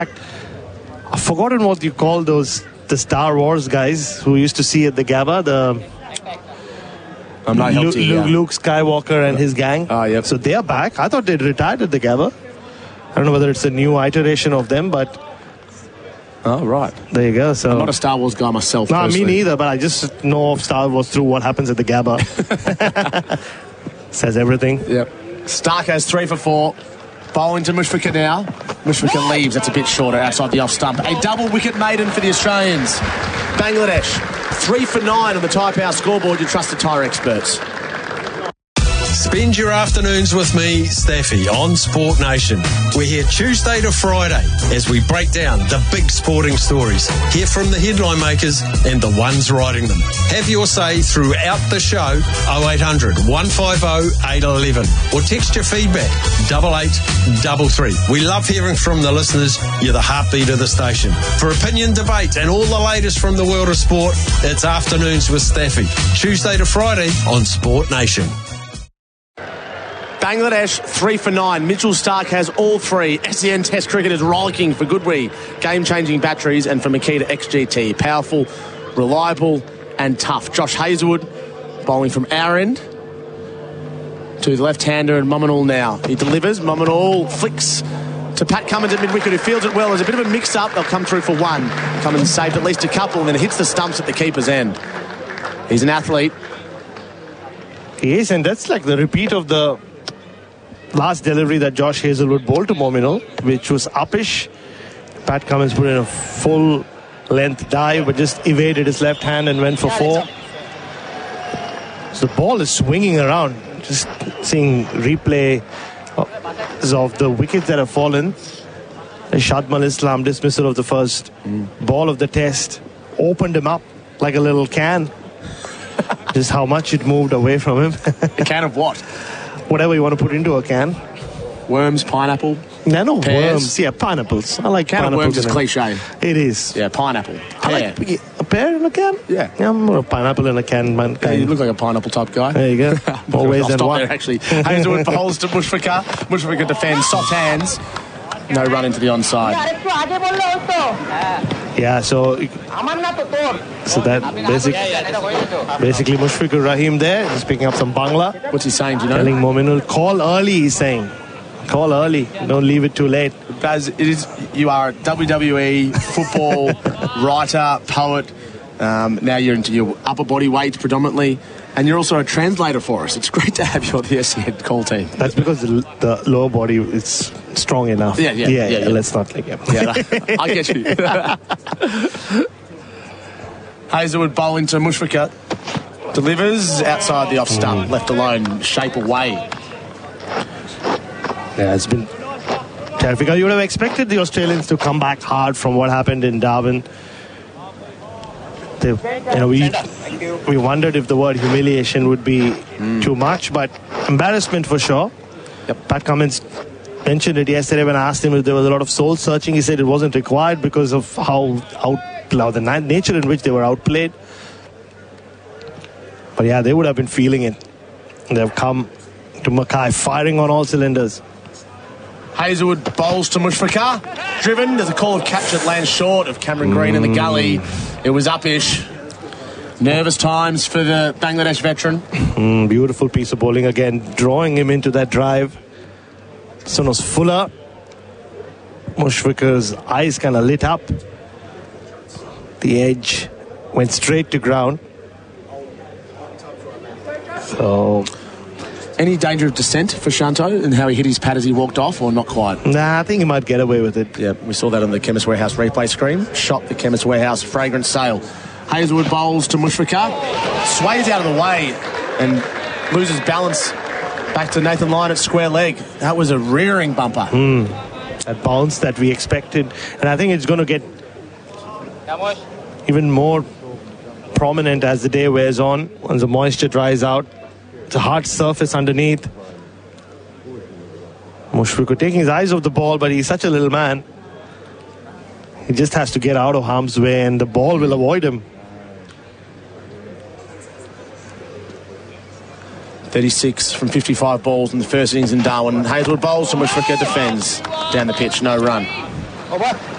I've forgotten what you call the Star Wars guys who used to see at the Gabba, Luke Skywalker and his gang. Yep. So they are back. I thought they'd retired at the Gabba. I don't know whether it's a new iteration of them, but... Oh, right. There you go. So I'm not a Star Wars guy myself. No, me neither, but I just know of Star Wars through what happens at the Gabba. Says everything. Yep. Stark has 3 for 4. Bowling to Mushfiqur now. Mushfiqur leaves. That's a bit shorter outside the off stump. A double wicket maiden for the Australians. Bangladesh 3 for 9 on the Tyre Power scoreboard. You trust the tyre experts. Spend your afternoons with me, Staffy, on Sport Nation. We're here Tuesday to Friday as we break down the big sporting stories. Hear from the headline makers and the ones writing them. Have your say throughout the show, 0800 150 811. Or text your feedback, 8833. We love hearing from the listeners. You're the heartbeat of the station. For opinion, debate and all the latest from the world of sport, it's Afternoons with Staffy. Tuesday to Friday on Sport Nation. Bangladesh 3 for 9. Mitchell Stark has all 3. SEN Test cricket is rollicking for Goodwee. Game-changing batteries, and for Makita XGT. Powerful, reliable and tough. Josh Hazlewood bowling from our end to the left-hander, and Mominul now. He delivers. Mominul flicks to Pat Cummins at mid-wicket, who fields it well. There's a bit of a mix-up. They'll come through for 1. Cummins saved at least a couple, and then it hits the stumps at the keeper's end. He's an athlete. He is, and that's like the repeat of the last delivery that Josh Hazlewood bowled to Mominul, which was uppish. Pat Cummins put in a full length dive, but just evaded his left hand and went for 4. So the ball is swinging around. Just seeing replay of the wickets that have fallen. Shadmal Islam dismissal of the first ball of the test opened him up like a little can. Just how much it moved away from him. A can of what? Whatever you want to put into a can. Worms, pineapple. No, pears. Worms. Yeah, pineapples. I like can pineapples. Can of worms is cliche. It is. Yeah, pineapple. Pear. A pear in a can? Yeah. I'm more a pineapple in a can, man. Yeah, you look like a pineapple type guy. There you go. Always and one. There, actually. Hazlewood bowls to Mushfiqur. Mushfiqur defends. Soft hands. No run into the onside. Yeah, so that basically Mushfiqur Rahim there, just picking up some Bangla. What's he saying, do you know? Telling Mominul, call early, he's saying. Call early, don't leave it too late. Baz, you are a WWE football writer, poet. Now you're into your upper body weights predominantly, and you're also a translator for us. It's great to have you on the SEN call team. That's because the lower body is strong enough. Yeah. Let's not like I get you. Hazlewood bowling to Mushfiqur. Delivers outside the off stump, left alone, shape away. Yeah, it's been terrific. You would have expected the Australians to come back hard from what happened in Darwin. We wondered if the word humiliation would be too much, but embarrassment for sure. Yep. Pat Cummins mentioned it yesterday when I asked him if there was a lot of soul searching. He said it wasn't required because of the nature in which they were outplayed. But yeah, they would have been feeling it. They've come to Mackay firing on all cylinders. Hazlewood bowls to Mushfiqur. Driven. There's a call of catch that lands short of Cameron Green in the gully. It was uppish. Nervous times for the Bangladesh veteran. Beautiful piece of bowling again, drawing him into that drive. This one was fuller. Mushfiqur's eyes kind of lit up. The edge went straight to ground. So... Any danger of descent for Shanto and how he hit his pad as he walked off, or not quite? Nah, I think he might get away with it. Yeah, we saw that on the Chemist Warehouse replay screen. Shot the Chemist Warehouse fragrance sale. Hazlewood bowls to Mushfiqur. Sways out of the way and loses balance back to Nathan Lyon at square leg. That was a rearing bumper. That bounce that we expected. And I think it's going to get even more prominent as the day wears on, once the moisture dries out. It's a hard surface underneath. Mushfiqur taking his eyes off the ball, but he's such a little man. He just has to get out of harm's way and the ball will avoid him. 36 from 55 balls in the first innings in Darwin. Hazlewood bowls, so Mushfiqur defends down the pitch, no run.